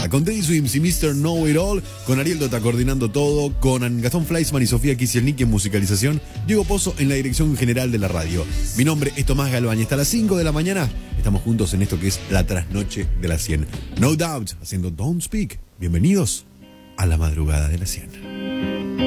con Teddy Swims y Mr. Know It All, con Ariel Dota coordinando todo, con Gastón Fleischmann y Sofía Kisielnik en musicalización, Diego Pozo en la dirección general de la radio. Mi nombre es Tomás Galván y hasta las 5 de la mañana estamos juntos en esto que es la trasnoche de las 100. No Doubt, haciendo Don't Speak. Bienvenidos a la madrugada de las 100.